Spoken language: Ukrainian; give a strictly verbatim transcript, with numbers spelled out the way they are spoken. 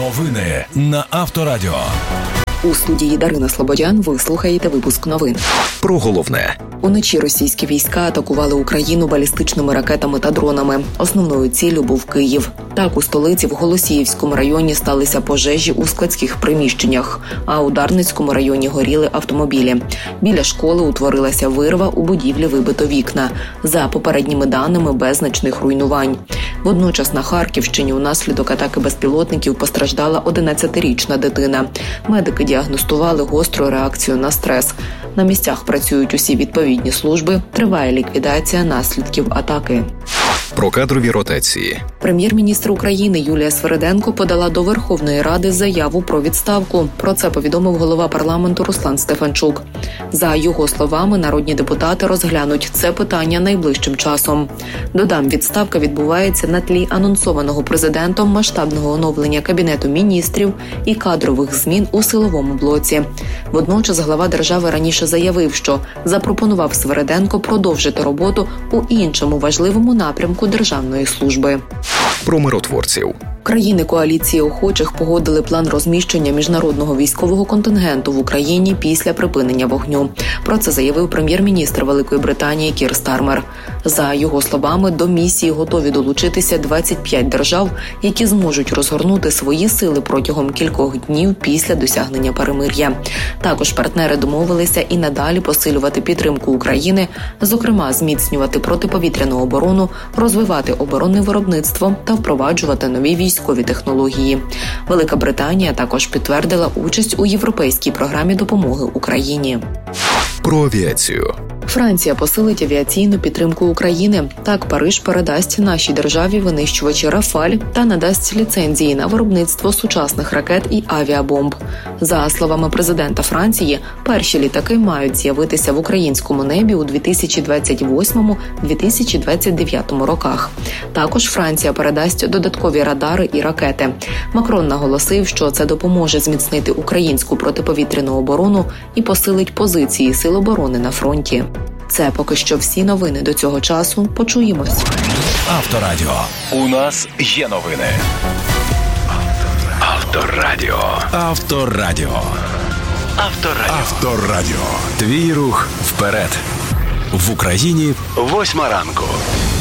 Новини на Авторадіо. У студії Дарина Слободян ви слухаєте випуск новин. Про головне. Уночі російські війська атакували Україну балістичними ракетами та дронами. Основною ціллю був Київ. Так, у столиці в Голосіївському районі сталися пожежі у складських приміщеннях, а у Дарницькому районі горіли автомобілі. Біля школи утворилася вирва, у будівлі вибито вікна. За попередніми даними, без значних руйнувань. Водночас на Харківщині унаслідок атаки безпілотників постраждала одинадцятирічна дитина. Медики діагностували гостру реакцію на стрес. На місцях працюють усі відповідні служби, триває ліквідація наслідків атаки. Про кадрові ротації. Прем'єр-міністр України Юлія Свериденко подала до Верховної Ради заяву про відставку. Про це повідомив голова парламенту Руслан Стефанчук. За його словами, народні депутати розглянуть це питання найближчим часом. Додам, відставка відбувається на тлі анонсованого президентом масштабного оновлення Кабінету міністрів і кадрових змін у силовому блоці. Водночас глава держави раніше заявив, що запропонував Свериденко продовжити роботу у іншому важливому напрямку державної служби. Про миротворців. Країни коаліції охочих погодили план розміщення міжнародного військового контингенту в Україні після припинення вогню. Про це заявив прем'єр-міністр Великої Британії Кір Стармер. За його словами, до місії готові долучитися двадцять п'ять держав, які зможуть розгорнути свої сили протягом кількох днів після досягнення перемир'я. Також партнери домовилися і надалі посилювати підтримку України, зокрема зміцнювати протиповітряну оборону, розвивати оборонне виробництво та впроваджувати нові військові військові технології. Велика Британія також підтвердила участь у європейській програмі допомоги Україні. Про авіацію. Франція посилить авіаційну підтримку України. Так, Париж передасть нашій державі винищувачі «Рафаль» та надасть ліцензії на виробництво сучасних ракет і авіабомб. За словами президента Франції, перші літаки мають з'явитися в українському небі у дві тисячі двадцять восьмому - дві тисячі двадцять дев'ятому роках. Також Франція передасть додаткові радари і ракети. Макрон наголосив, що це допоможе зміцнити українську протиповітряну оборону і посилить позиції сил оборони на фронті. Це поки що всі новини до цього часу. Почуємось. Авторадіо. У нас є новини. Авторадіо. Авторадіо. Авторадіо. Авторадіо. Твій рух вперед. В Україні восьма ранку.